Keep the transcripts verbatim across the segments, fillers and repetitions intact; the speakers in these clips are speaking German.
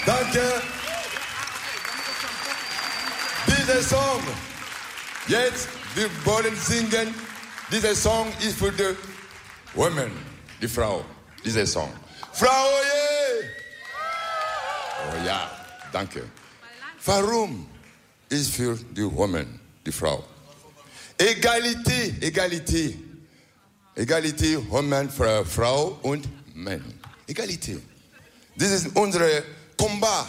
Danke. Dieser Song, jetzt, wir wollen singen. Dieser Song ist für die Women, die Frau. Dieser Song. Frau, yeah. Oh ja, danke. Warum ist für die Women, die Frau? Egalität, Egalität. Egalität, Women, Frau und Mann. Egalität. Das ist unser Combat.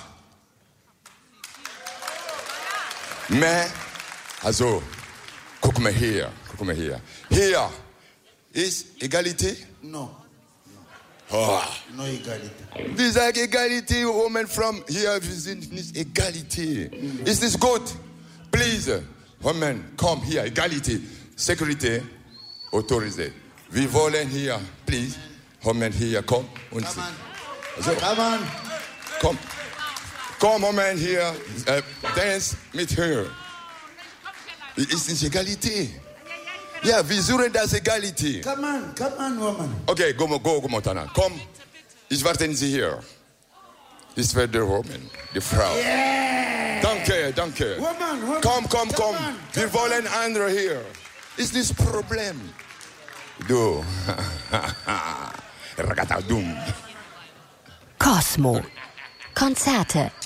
Mais, also, guck mal hier, guck mal hier. Hier ist Egalität? No. Oh. No Egalität. Wir sagen Egalität, Women from hier, wir sind nicht Egalität. Mm. Ist das gut? Please, Women, komm hier, Egalität. Security, autorisé. Wir wollen hier, please, Women hier, komm. Und Come on. So. Come on. Komm. Komm, Moment hier, äh, dance mit her. Ist nicht Egalität. Ja, wir suchen das Egalität. Come on, come on, woman. Okay, go, go, go, Montana. Komm, ich warte Sie hier. Ich werde die Woman, die Frau. Yeah. Danke, danke. Woman, woman. Komm, komm, komm. On, wir wollen andere hier. Ist das Problem? Du. Ragazza dumm. Cosmo. Konzerte.